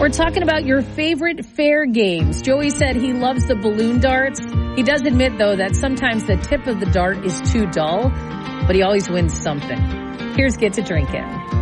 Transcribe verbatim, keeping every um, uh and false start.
We're talking about your favorite fair games. Joey said he loves the balloon darts. He does admit, though, that sometimes the tip of the dart is too dull, but he always wins something. Here's Get to Drinking.